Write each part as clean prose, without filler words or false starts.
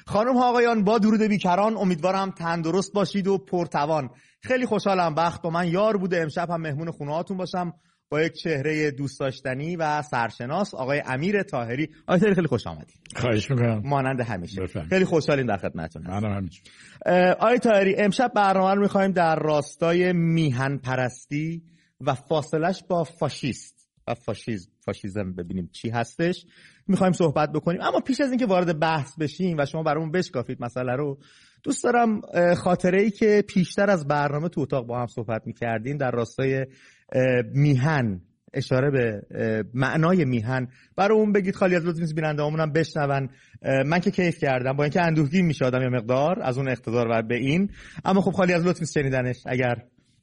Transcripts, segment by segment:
خانم ها آقایان، با درود بیکران، امیدوارم تندرست باشید و پرتوان. خیلی خوشحالم وقت با من یار بوده. امشب هم مهمون خونه هاتون باشم با یک چهره دوست داشتنی و سرشناس، آقای امیر طاهری. آقای طاهری خیلی خوش آمدید. خواهش میکنم. مانند همیشه. بفرمایید. خیلی خوشحالیم در خدمتتون هستم. منم همینجور. آقای طاهری، امشب برنامه رو می‌خوایم در راستای میهن پرستی و فاصلش با فاشیست و فاشیسم ببینیم چی هستش. می‌خوایم صحبت بکنیم، اما پیش از اینکه وارد بحث بشیم و شما برامون بشکافید مسئله رو، دوست دارم خاطره‌ای که پیشتر از برنامه تو اتاق با هم صحبت می‌کردیم در راستای میهن، اشاره به معنای میهن برای اون بگید، خالی از لطف نیست بیننده‌هامون هم بشنون. من که کیف کردم، با اینکه اندوهگین می‌شدم یه مقدار از اون اقتدار و به این، اما خب خالی از لطف نیست شنیدنش. اگر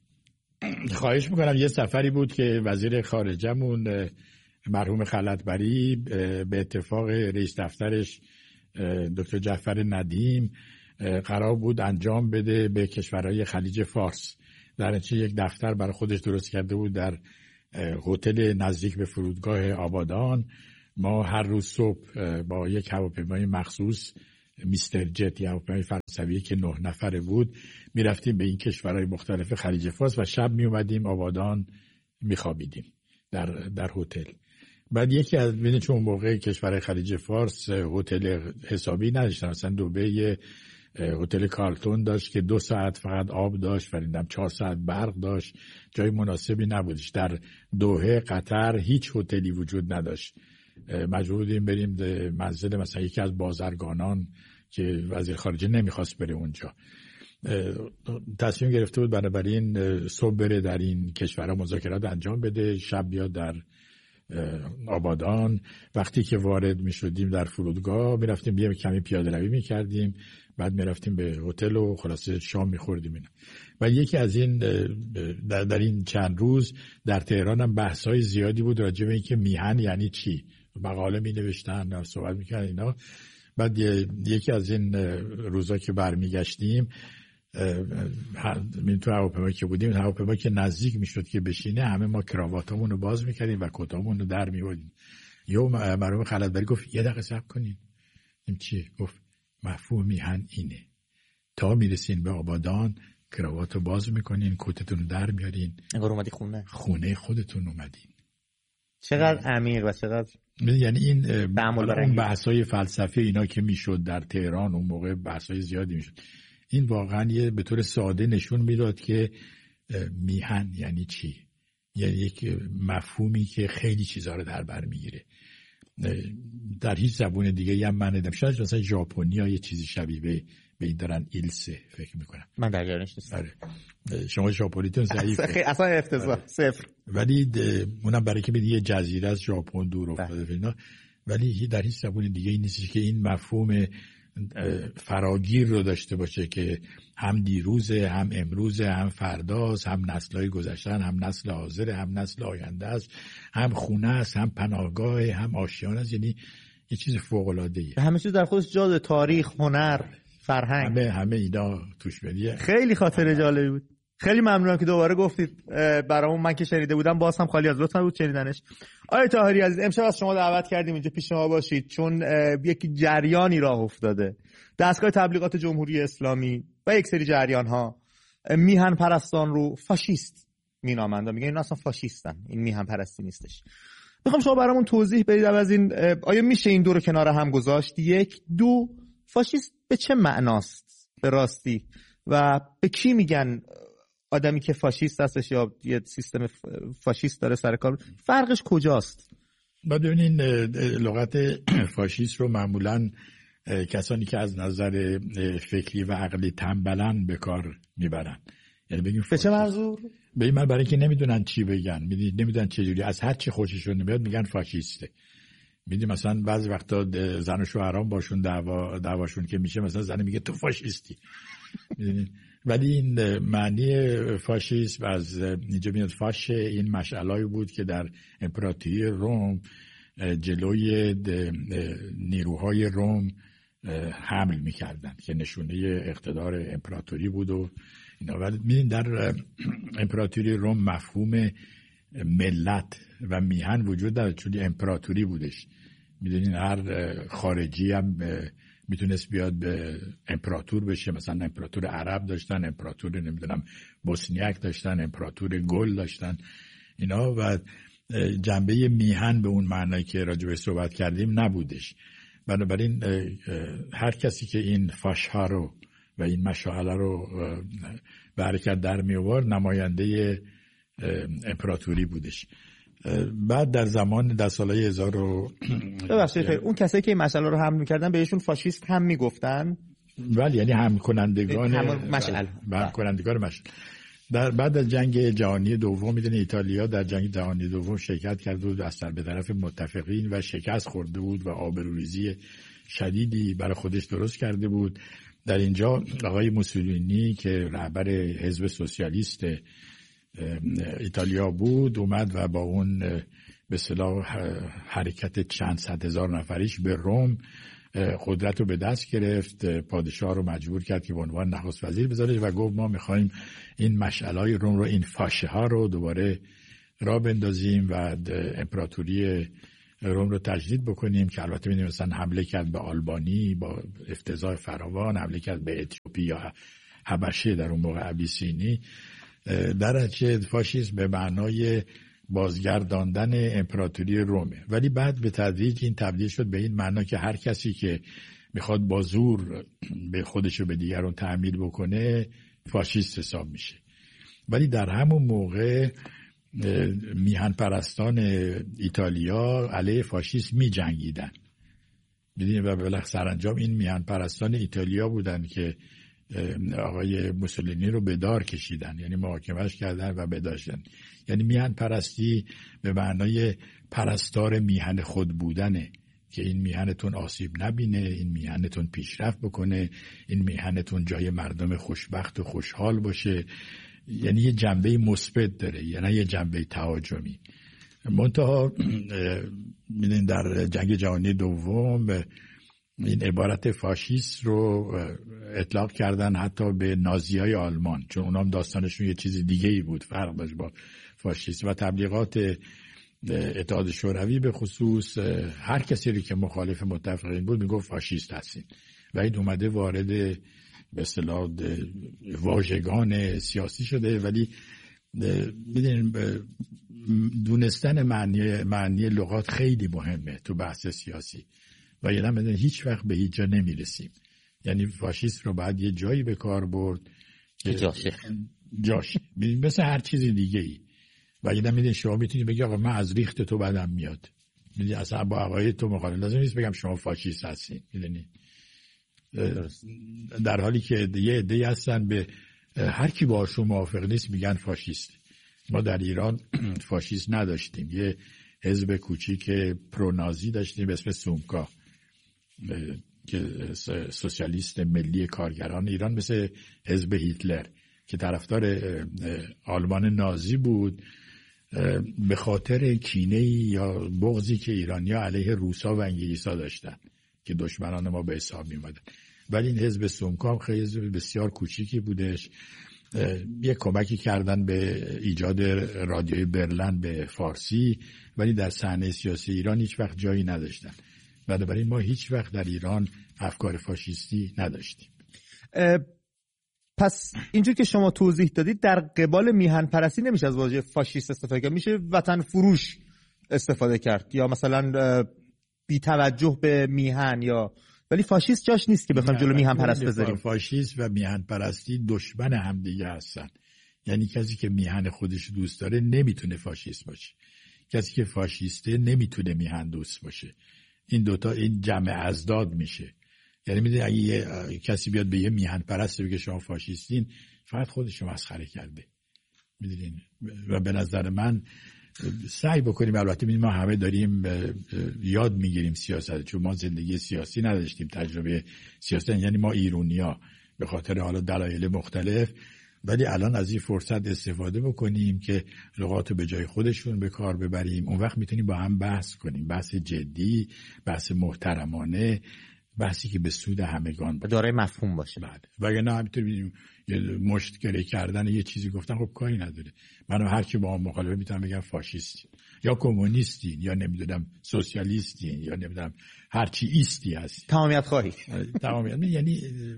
خواهش میکنم. یه سفری بود که وزیر خارجمون مرحوم خلعتبری به اتفاق رئیس دفترش دکتر جعفر ندیم قرار بود انجام بده به کشورهای خلیج فارس. در نتیجه یک دفتر برای خودش درست کرده بود در هتل نزدیک به فرودگاه آبادان. ما هر روز صبح با یک هواپیمای مخصوص میستر جت، یا هواپیمای فرانسوی که 9 نفره بود، میرفتیم به این کشورهای مختلف خلیج فارس و شب میومدیم آبادان میخوابیدیم در هتل. بعد یکی از ببینید چون موقع کشورهای خلیج فارس هتل حسابی نداشتن، مثلا دبی هتل کارلتون داشت که 2 ساعت فقط آب داشت، فریدم 4 ساعت برق داشت، جای مناسبی نبودش. در دوحه قطر هیچ هتلی وجود نداشت، مجبور بودیم بریم منزل مثلا یکی از بازرگانان که وزیر خارجه نمیخواست بره اونجا. تصمیم گرفته بود بنابراین صبح بره در این کشورها مذاکرات انجام بده، شب بیاد در آبادان. وقتی که وارد می شدیم در فرودگاه می رفتیم بیام کمی پیاده روی می کردیم، بعد می رفتیم به هتل و خلاصه شام می خوردیم اینا. و یکی از این در این چند روز در تهران هم بحث های زیادی بود راجع به اینکه میهن یعنی چی، مقاله می نوشتن، صحبت می کردن اینا. بعد یکی از این روزا که برمیگشتیم تو هواپیما که بودیم، هواپیما که نزدیک میشد که بشینه، همه ما کراواتامون رو باز میکردیم و کتامون رو در می‌آوردیم. یه مرحوم خلعتبری گفت یه دقیقه صبر کنین. این چی؟ گفت مفهوم میهن اینه، تا میرسین به آبادان کراوات رو باز میکنین، کتتون رو در میارین، انگار اومدی خونه خودتون اومدین. چقدر عمیق و چقدر، یعنی این بحث‌های فلسفی اینا که میشد در تهران اون موقع، بحث‌های زیادی میشد. این واقعا به طور ساده نشون میداد که میهن یعنی چی، یعنی یک مفهومی که خیلی چیزا رو در بر میگیره. در هیچ زبون دیگه هم من ندیدم. شاید مثلا ژاپنی‌ها یه چیزی شبیه به این دارن، ایلسه فکر میکنم. من در جریانش نیستم. شما ژاپنیتون ضعیفه اصلا افتضاح، صفر. ولی اونم برای که یه جزیره از ژاپن دور افتاده اینا، ولی در هیچ زبون دیگه ای نیست که این مفهوم فراگیر رو داشته باشه که هم دیروزه، هم امروزه، هم فرداست، هم نسل‌های گذشتن، هم نسل حاضر، هم نسل آینده است، هم خونه است، هم پناهگاه، هم آشیانه است. یعنی یه چیز فوق‌العاده‌ایه. همه چیز در خودش جا داره، تاریخ، هنر، فرهنگ، همه اینا توش بدیه. خیلی خاطره جالبی بود. خیلی ممنونم که دوباره گفتید برامون. من که شنیده بودم باز هم خالی از لطف بود شنیدنش. آقای طاهری عزیز، امشب از شما دعوت کردیم اینجا پیش ما باشید چون یک جریانی راه افتاده. دستگاه تبلیغات جمهوری اسلامی و یک سری جریان‌ها میهن پرستان رو فاشیست مینامند و میگن اینا اصلا فاشیستن، این میهن پرستی نیستش. میخوام شما برامون توضیح بدید از این، آیا میشه این دو رو کنار هم گذاشت؟ 1 2 فاشیست به چه معناست به راستی و به کی میگن آدمی که فاشیست هستش یا یه سیستم فاشیست داره سر کار؟ فرقش کجاست؟ ببینین لغت فاشیست رو معمولاً کسانی که از نظر فکری و عقلی تنبلن به کار میبرن. یعنی بگیم به چه منظور؟ ببین من برای که نمیدونن چی بگن، نمیدونن چه جوری، از هر چی خوششون نمیاد میگن فاشیسته. میدی مثلا بعضی وقتا زن و شوهران باشون دعواشون که میشه، مثلا زن میگه تو فاشیستی. میدونین؟ ولی این معنی فاشیسم از اینجا میاد. فاشه این مشعلایی بود که در امپراتوری روم جلوی نیروهای روم حمل میکردن که نشونه اقتدار امپراتوری بود و اینا. ولی میدین در امپراتوری روم مفهوم ملت و میهن وجود داره چون امپراتوری بودش. میدونین هر خارجی هم میتونست بیاد به امپراتور بشه. مثلا امپراتور عرب داشتن، امپراتور نمیدونم بوسنیاک داشتن، امپراتور گل داشتن اینا، و جنبه میهن به اون معنایی که راجع به صحبت کردیم نبودش. بنابراین هر کسی که این فاشها رو و این مشاعله رو به حرکت در می آورد نماینده امپراتوری بودش. بعد در سالهای 1000 ببخشید اون کسایی که این مسئله رو حمل می‌کردن بهشون فاشیست هم میگفتن، ولی یعنی حمل کنندگان مشعل. بعد از جنگ جهانی دوم میدونی ایتالیا در جنگ جهانی دوم شرکت کرده بود از به طرف متفقین و شکست خورده بود و آبروریزی شدیدی برای خودش درست کرده بود. در اینجا آقای موسولینی که رهبر حزب سوسیالیست ایتالیا بود اومد و با اون به اصطلاح حرکت چند صد هزار نفریش به روم قدرت رو به دست گرفت. پادشاه رو مجبور کرد که به عنوان نخست وزیر بذاره و گفت ما میخوایم این مشعلهای روم رو، این فاشه ها رو دوباره راه بندازیم و امپراتوری روم رو تجدید بکنیم، که البته می‌دونیم مثلا حمله کرد به آلبانی با افتضاح فراوان، حمله کرد به اتیوپی یا حبشه در اون موقع ابیسینی. در نتیجه فاشیسم به معنای بازگرداندن امپراتوری رومه، ولی بعد به تدریج این تبدیل شد به این معنا که هر کسی که میخواد با زور به خودش و به دیگران تحمیل بکنه فاشیست حساب میشه. ولی در همون موقع میهن پرستان ایتالیا علیه فاشیسم می جنگیدن. میدونید و بالاخره سرانجام این میهن پرستان ایتالیا بودن که آقای موسولینی رو به دار کشیدن، یعنی محاکمهش کردن و بداشتن. یعنی میهن پرستی به معنای پرستار میهن خود بودنه، که این میهنتون آسیب نبینه، این میهنتون پیشرفت بکنه، این میهنتون جای مردم خوشبخت و خوشحال باشه. یعنی یه جنبه مثبت داره، یعنی یه جنبه تهاجمی. منتها میدونید در جنگ جهانی دوم این عبارت فاشیست رو اطلاق کردن حتی به نازیای آلمان، چون اونام داستانشون یه چیز دیگه ای بود، فرق داشت با فاشیست. و تبلیغات اتحاد شوروی به خصوص هر کسی رو که مخالف متفقین بود میگفت فاشیست هستین، و این اومده وارد به اصطلاح واژگان سیاسی شده. ولی میدونید دونستن معنی لغات خیلی مهمه تو بحث سیاسی، و یادم میاد هیچ وقت به هیچ جا نمیرسیم. یعنی فاشیست رو باید یه جایی به کار برد جاش مثل هر چیز دیگه ای. و یادم میاد شما میتونید بگی آقا من از ریخت تو بدم میاد، میدونی اصلا با عقاید تو مخالف، لازم نیست بگم شما فاشیست هستین. میدونی در حالی که یه عده‌ای هستن به هر کی باشون موافق نیست میگن فاشیست. ما در ایران فاشیست نداشتیم، یه حزب کوچیک پرونازی داشتیم به اسم سومکا که سوسیالیست ملی کارگران ایران، مثل حزب هیتلر که طرفدار آلمان نازی بود، به خاطر کینه یا بغضی که ایرانی‌ها علیه روسا و انگلیسا داشتن که دشمنان ما به حساب می‌اومدن. ولی این حزب سومکا خیلی حزب بسیار کوچیکی بودش. یک کمکی کردن به ایجاد رادیوی برلن به فارسی، ولی در صحنه سیاسی ایران هیچ وقت جایی نداشتن. بنابراین ما هیچ وقت در ایران افکار فاشیستی نداشتیم. پس اینجور که شما توضیح دادید در قبال میهن پرستی نمیشه از واژه فاشیست استفاده کرد، میشه وطن فروش استفاده کرد، یا مثلا بی توجه به میهن، یا ولی فاشیست جاش نیست که بخوایم جلو میهن پرست بذاریم. فاشیست و میهن پرستی دشمن همدیگه هستن. یعنی کسی که میهن خودش دوست داره نمیتونه فاشیست باشه، کسی که فاشیسته نمیتونه میهن دوست باشه. این دوتا این جمع ازداد میشه. یعنی میدونی اگه کسی بیاد به یه میهن پرست بگه شما فاشیستین، فقط خودش رو مسخره کرده. میدونین و به نظر من سعی بکنیم، البته ما همه داریم یاد میگیریم سیاست، چون ما زندگی سیاسی نداشتیم، تجربه سیاسی، یعنی ما ایرونیا به خاطر حالا دلایل مختلف، ولی الان از این فرصت استفاده بکنیم که لغات رو به جای خودشون به کار ببریم. اون وقت میتونیم با هم بحث کنیم، بحث جدی، بحث محترمانه، بحثی که به سود همگان باشه، دارای مفهوم باشه. بعد وگرنه همینطور می‌بینیم یه مشت گره کردن یه چیزی گفتن، خب کاری نداره. منو هر کی با هم مخالفه میتونم بگم فاشیست، یا کمونیستین یا نمیدونم سوسیالیستین یا نمیدونم هرچی ایستی هستی، تمامیت خواهی. تمامیت. یعنی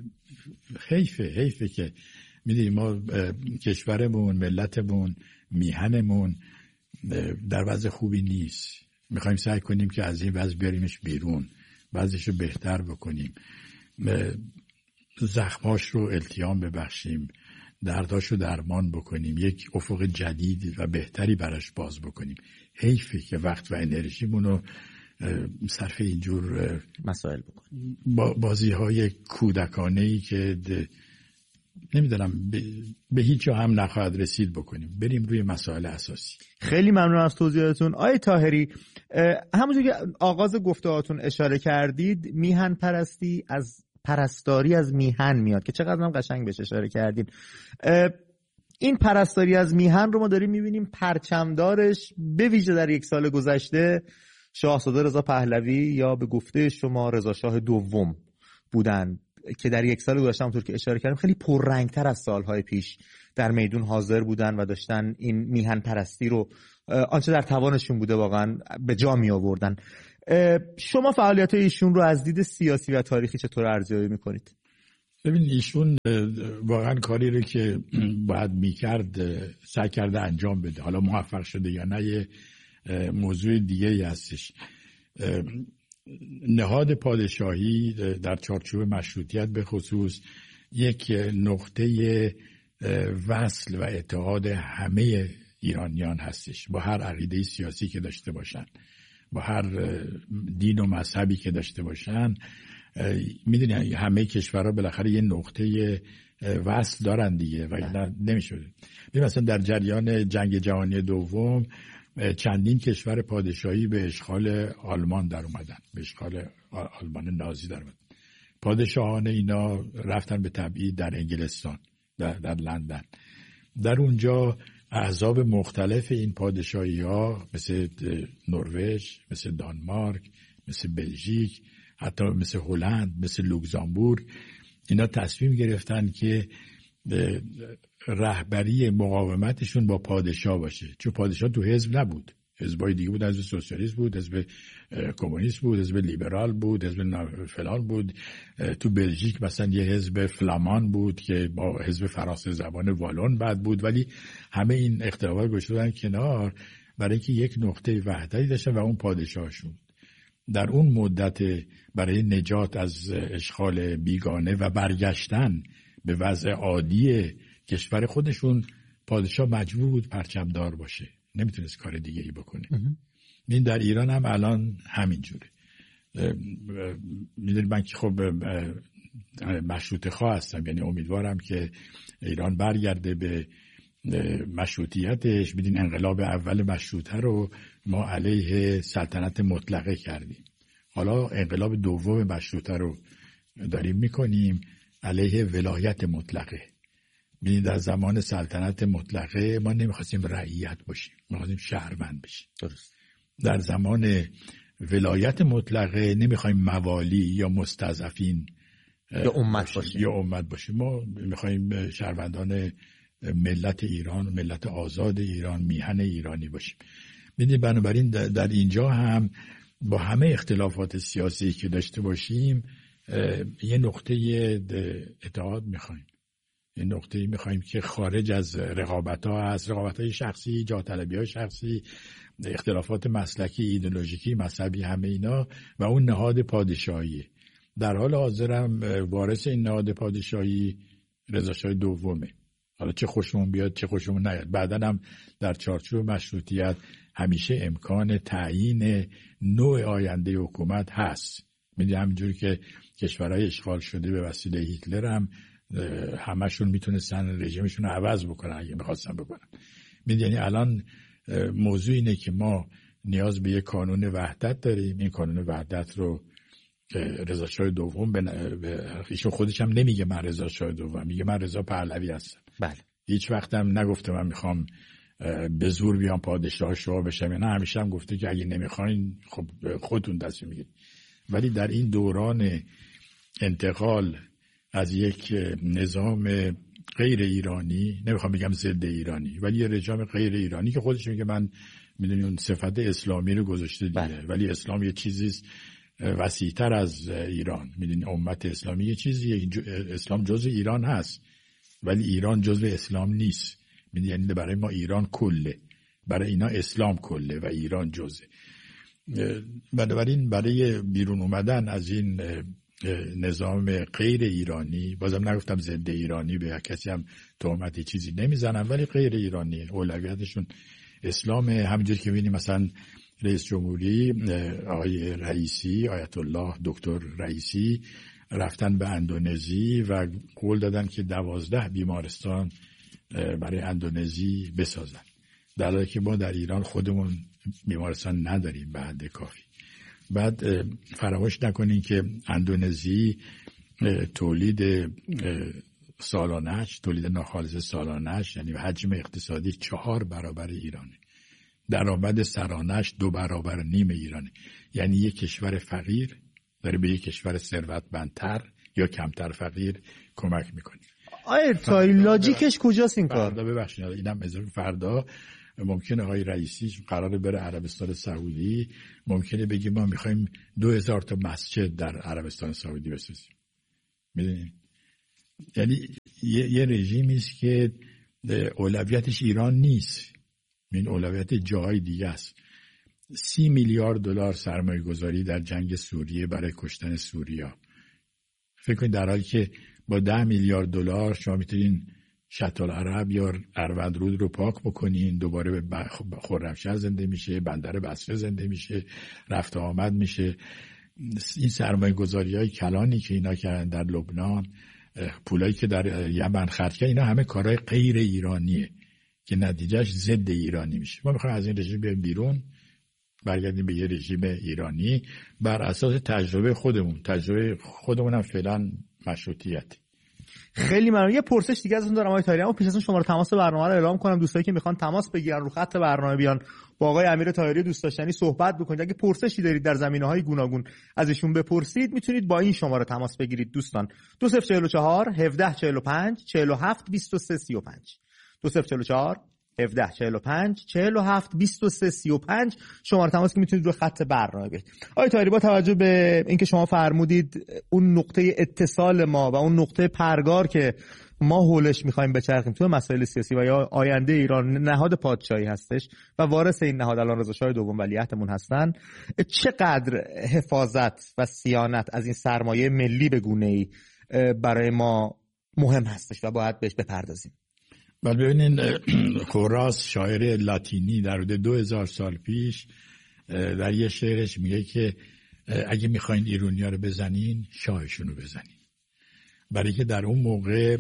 حیفه که میدونی ما کشورمون، ملتمون، میهنمون در وضع خوبی نیست. میخوایم سعی کنیم که از این وضع بیاریمش بیرون، وضعش رو بهتر بکنیم، زخماش رو التیام ببخشیم، درداش رو درمان بکنیم، یک افق جدید و بهتری براش باز بکنیم. حیفه که وقت و انرژیمون رو صرف اینجور مسائل بکنیم، بازی‌های کودکانه‌ای که نمیدونم به هیچ جا هم نخواهد رسید بکنیم. بریم روی مسائل اساسی. خیلی ممنون از توضیحاتون آقای طاهری. همونجور که آغاز گفتهاتون اشاره کردید، میهن پرستی از پرستاری از میهن میاد که چقدر هم قشنگ بهش اشاره کردید. این پرستاری از میهن رو ما داریم میبینیم پرچمدارش به ویژه در یک سال گذشته شاهزاده رضا پهلوی یا به گفته شما رضا شاه دوم بودن که در یک سال گذشته همونطور که اشاره کردیم خیلی پررنگتر از سالهای پیش در میدون حاضر بودن و داشتن این میهن پرستی رو آنچه در توانشون بوده واقعا به جا می آوردن. شما فعالیت ایشون رو از دید سیاسی و تاریخی چطور ارزیابی میکنید؟ ببین ایشون واقعا کاری رو که باید میکرد سعی کرده انجام بده. حالا موفق شده یا نه یه موضوع دیگه ای هستش. نهاد پادشاهی در چارچوب مشروطیت به خصوص یک نقطه وصل و اتحاد همه ایرانیان هستش، با هر عقیده سیاسی که داشته باشن، با هر دین و مذهبی که داشته باشن. میدونی همه کشورها بالاخره یه نقطه وصل دارن دیگه و نمیشه. مثلا در جریان جنگ جهانی دوم چندین کشور پادشاهی به اشغال آلمان در اومدن، به اشغال آلمان نازی در اومدن. پادشاهان اینا رفتن به تبعید در انگلستان، در لندن. در اونجا احزاب مختلف این پادشاهی ها مثل نروژ، مثل دانمارک، مثل بلژیک، حتی مثل هلند، مثل لوکزامبورگ، اینا تصمیم گرفتن که رهبری مقاومتشون با پادشاه باشه، چون پادشاه تو حزب نبود، حزبای دیگه بود، حزب سوسیالیست بود، حزب کمونیست بود، حزب لیبرال بود، حزب فلان بود. تو بلژیک مثلا یه حزب فلامان بود که با حزب فرانسه زبان والون بعد بود، ولی همه این اختلافات گذاشته بودن کنار برای اینکه یک نقطه وحدتی داشتن و اون پادشاهشون. در اون مدت برای نجات از اشغال بیگانه و برگشتن به وضع عادی کشور خودشون، پادشاه مجبور بود پرچمدار باشه، نمیتونست کار دیگه ای بکنه. این در ایران هم الان همین جوره. میدونید من که خب مشروطه خواه هستم، یعنی امیدوارم که ایران برگرده به مشروطیتش. میدونید انقلاب اول مشروطه رو ما علیه سلطنت مطلقه کردیم، حالا انقلاب دوم مشروطه رو داریم میکنیم علیه ولایت مطلقه. میدونید در زمان سلطنت مطلقه ما نمیخواستیم رعیت باشیم، ما خواستیم شهروند بشیم. درست. در زمان ولایت مطلقه نمیخوایم موالی یا مستضعفین یا امت باشیم. ما میخوایم شهروندان ملت ایران، ملت آزاد ایران، میهن ایرانی باشیم. ببینید بنابراین در اینجا هم با همه اختلافات سیاسی که داشته باشیم یه نقطه اتحاد میخوایم، یه نقطه میخوایم که خارج از رقابت‌ها هست، رقابت‌های شخصی، جاه طلبی‌های شخصی، اختلافات مسلکی، ایدئولوژیکی، مذهبی، همه اینا، و اون نهاد پادشاهی. در حال حاضرم وارث این نهاد پادشاهی رضا شاه دومه. حالا چه خوشمون بیاد چه خوشمون نیاد، بعدن هم در چارچوب مشروطیت همیشه امکان تعیین نوع آینده حکومت هست. میدونی همینجوری که کشورهای اشغال شده به وسیله هیتلر هم همشون میتونستن رژیمشون رو عوض بکنن اگه میخواستن بکنن. میدونی الان موضوع اینه که ما نیاز به یک کانون وحدت داریم. این کانون وحدت رو رضا شاه دوم ایشون خودش هم نمیگه من رضا شاه دوم، میگه من رضا پهلوی هستم. بله. هیچ وقت هم نگفته من میخوام به زور بیام پادشاه شاه بشم، نه، همیشه هم گفته که اگه نمیخواین خب خودتون تصمیم میگیرید. ولی در این دوران انتقال از یک نظام غیر ایرانی، نمیخوام بگم ضد ایرانی، ولی یه رژیم غیر ایرانی که خودش میگه من میدونی اون صفت اسلامی رو گذاشته دیگه. ولی اسلام یه چیزیست وسیع‌تر از ایران. میدونی امت اسلامی یه چیزیه، اسلام جزء ایران هست ولی ایران جزء اسلام نیست. یعنی برای ما ایران کله، برای اینا اسلام کله و ایران جزء. بنابراین برای بیرون اومدن از این نظام غیر ایرانی، بازم نگفتم ضد ایرانی، به کسی هم تهمتی چیزی نمیزنم، ولی غیر ایرانی اولویتشون اسلام. همینجور که ببینیم مثلا رئیس جمهوری آقای رئیسی، آیت الله دکتر رئیسی رفتن به اندونزی و قول دادن که 12 بیمارستان برای اندونزی بسازن، در حالی که ما در ایران خودمون بیمارستان نداریم به حد کافی. بعد فراموش نکنین که اندونزی تولید سالانش، تولید ناخالص سالانش، یعنی حجم اقتصادی 4 برابر ایرانه، درآمد سرانش 2.5 برابر ایرانه. یعنی یک کشور فقیر داره به یک کشور ثروتمندتر یا کمتر فقیر کمک میکنه. آیا لاجیکش کجاست این کار؟ فردا ببخشید اینم اضافه، فردا ممکنه آقای رئیسی قراره بره عربستان سعودی، ممکنه بگه ما میخوایم 2000 تا مسجد در عربستان سعودی بسازیم. میدونید یعنی یه رژیمی است که اولویتش ایران نیست، این اولویت جای دیگه است. 30 میلیارد دلار سرمایه گذاری در جنگ سوریه برای کشتن سوریا. فکر کنید در حالی که با 10 میلیارد دلار شما میتونین شط العرب یا اروندرود رو پاک بکنین، دوباره به خرمشهر زنده میشه، بندر بصره زنده میشه، رفت آمد میشه. این سرمایه گذاری های کلانی که اینا کردن در لبنان، پولایی که در یمن خرج کردن، اینا همه کارهای غیر ایرانیه که نتیجهش ضد ایرانی میشه. ما میخوایم از این رژیم بیایم بیرون، برگردیم به یه رژیم ایرانی بر اساس تجربه خودمون هم فعلا مشروطیت. خیلی ممنون. یه پرسش دیگه ازتون دارم آقای طاهری، اما پیش از اون شماره تماس برنامه رو اعلام کنم. دوستایی که میخوان تماس بگیرن رو خط برنامه بیان با آقای امیر طاهری دوست داشتنی صحبت بکنید. اگه پرسشی دارید در زمینه‌های گوناگون ازشون بپرسید میتونید با این شماره تماس بگیرید دوستان. 2044 1745 47 23 35 2044 1745 47 23 35 شماره تماس که میتونید رو خط برنامه بیاید. آقای طاهری، با توجه به اینکه شما فرمودید اون نقطه اتصال ما و اون نقطه پرگار که ما حولش میخوایم بچرخیم تو مسائل سیاسی و یا آینده ایران، نهاد پادشاهی هستش و وارث این نهاد الان رضا شاه دوم ولیعهدمون هستن، چقدر حفاظت و صیانت از این سرمایه ملی به گونه‌ای برای ما مهم هستش و باید بهش بپردازیم؟ بله ببینین، هوراس شاعر لاتینی در حدود 2000 سال پیش در یه شعرش میگه که اگه میخواین ایرانیا رو بزنین شاهشون رو بزنین. برای که در اون موقع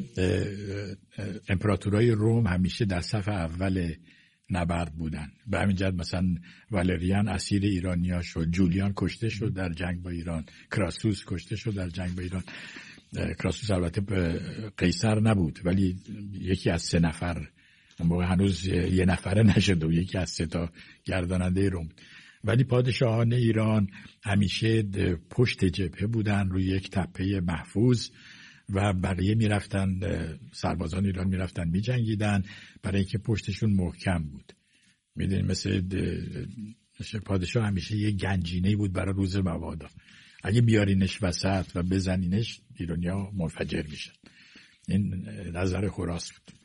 امپراتورای روم همیشه در صف اول نبرد بودن. به همین جهت مثلا والریان اسیر ایرانیا شد، جولیان کشته شد در جنگ با ایران، کراسوس کشته شد در جنگ با ایران. کراسوس البته قیصر نبود ولی یکی از 3 نفر، اون موقع هنوز یه نفره نشده و یکی از 3 تا گرداننده روم. ولی پادشاهان ایران همیشه پشت جبهه بودن، روی یک تپه محفوظ و بقیه میرفتن، سربازان ایران میرفتن میجنگیدن برای اینکه پشتشون محکم بود. میدونید مثل پادشاه همیشه یه گنجینه بود برای روز مبادا، اگه بیارینش وسط و بزنینش ایرانیا منفجر میشن. این نظر هوراس بود.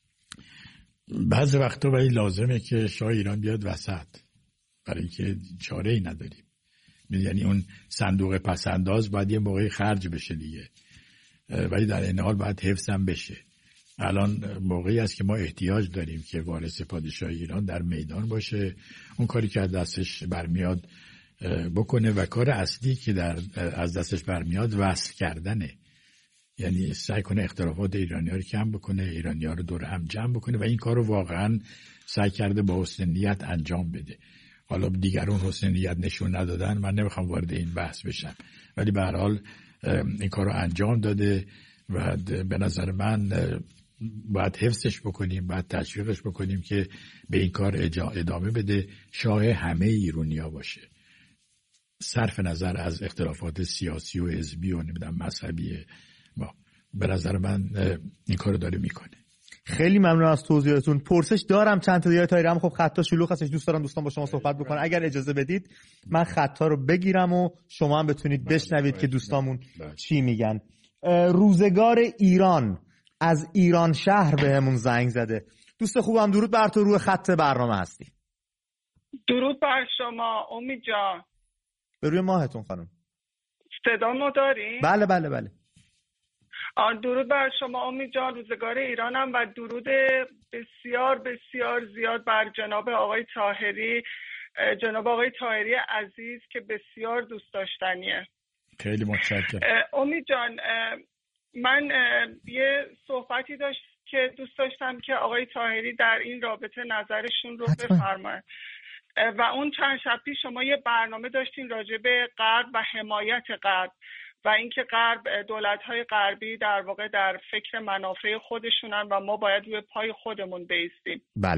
بعضی وقتا ولی لازمه که شاه ایران بیاد وسط برای اینکه چاره ای نداریم. یعنی اون صندوق پسنداز باید یه موقعی خرج بشه دیگه، ولی در این حال باید حفظ هم بشه. الان موقعی است که ما احتیاج داریم که وارث پادشاه ایران در میدان باشه، اون کاری که از دستش برمیاد بکنه و کار اصلی که از دستش برمیاد وصل کردنه. یعنی سعی کنه اختلافات ایرانی‌ها رو کم بکنه، ایرانی‌ها رو دور هم جمع بکنه و این کار رو واقعا سعی کرده با حسن نیت انجام بده. حالا دیگران حسن نیت نشون ندادن، من نمیخوام وارد این بحث بشم، ولی به هر حال این کار رو انجام داده و به نظر من باید حفظش بکنیم، باید تشویقش بکنیم که به این کار ادامه بده، شاه همه ایرانی‌ها باشه، صرف نظر از اختلافات سیاسی و حزبی و نمیدونم مذهبی ما. به نظر من این کارو داره میکنه. خیلی ممنون از توضیحاتون. پرسش دارم چند تا دیگه تایرم، خب خطا شلوغ هستش، دوست دارم دوستان با شما صحبت بکنن. اگر اجازه بدید من خطا رو بگیرم و شما هم بتونید بشنوید که دوستامون چی میگن. روزگار ایران از ایران شهر بهمون زنگ زده. دوست خوبم درود بر تو، روی خط برنامه هستی. درود بر شما امید جان. به روی ماهتون خانم. صدامو دارین؟ بله بله بله. درود بر شما امید جان، روزگار ایرانم و درود بسیار بسیار زیاد بر جناب آقای طاهری، جناب آقای طاهری عزیز که بسیار دوست داشتنیه. خیلی متشکرم. امید جان، من یه صحبتی داشت که دوست داشتم که آقای طاهری در این رابطه نظرشون رو بفرمایند. و اون چند شب پیش شما یه برنامه داشتین راجع به غرب و حمایت غرب و اینکه غرب، دولت‌های غربی در واقع در فکر منافع خودشونن و ما باید روی پای خودمون بایستیم. بله.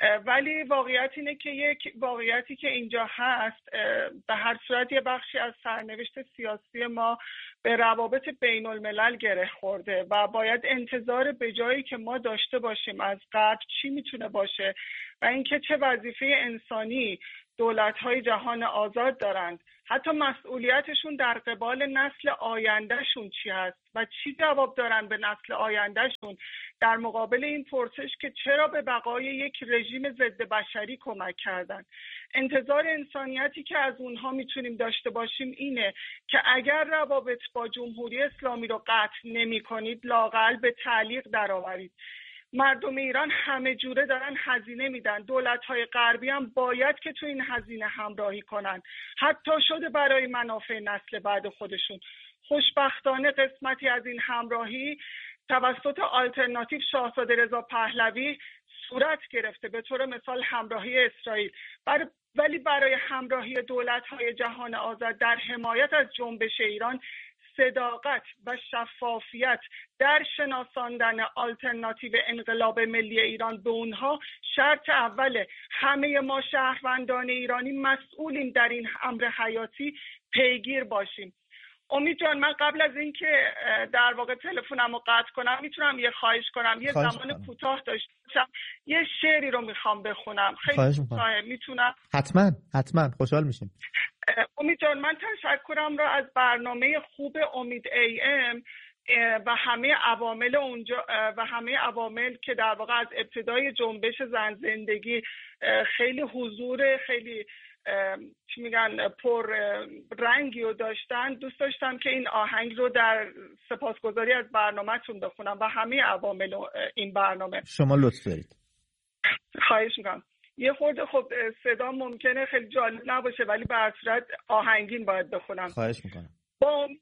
ولی واقعیت اینه که یک واقعیتی که اینجا هست، به هر صورت یه بخشی از سرنوشت سیاسی ما به روابط بین الملل گره خورده و باید انتظار به جایی که ما داشته باشیم از غرب چی میتونه باشه و اینکه چه وظیفه انسانی دولت‌های جهان آزاد دارند، حتی مسئولیتشون در قبال نسل آیندهشون چی هست و چی جواب دارن به نسل آیندهشون در مقابل این پرسش که چرا به بقای یک رژیم ضد بشری کمک کردن. انتظار انسانیتی که از اونها میتونیم داشته باشیم اینه که اگر روابط با جمهوری اسلامی رو قطع نمی کنید، لااقل به تعلیق درآورید. مردم ایران همه جوره دارن هزینه میدن، دولت‌های غربی هم باید که تو این هزینه همراهی کنن، حتی شده برای منافع نسل بعد خودشون. خوشبختانه قسمتی از این همراهی توسط آلترناتیو شاهزاده رضا پهلوی صورت گرفته، به طور مثال همراهی اسرائیل. ولی برای همراهی دولت‌های جهان آزاد در حمایت از جنبش ایران صداقت و شفافیت در شناساندن آلترناتیو انقلاب ملی ایران به اونها شرط اوله. همه ما شهروندان ایرانی مسئولیم در این امر حیاتی پیگیر باشیم. امید جان، من قبل از اینکه در واقع تلفنمو قطع کنم میتونم یه خواهش کنم؟ یه زمان کوتاه داشتم، یه شعری رو میخوام بخونم. خیلی کوتاه میتونم؟ حتما خوشحال میشیم. امید جان، من تشکرم را از برنامه خوب امید AM و همه عوامل اونجا و همه عوامل که در واقع از ابتدای جنبش زن زندگی خیلی حضور خیلی چی میگن پر رنگی رو داشتن. دوست داشتم که این آهنگ رو در سپاسگزاری از برنامه‌تون بخونم و همه عوامل این برنامه. شما لطف دارید. خواهش میکنم. یه خورده خب صدا ممکنه خیلی جالب نباشه ولی به هر صورت آهنگین باید بخونم. خواهش میکنم. با امید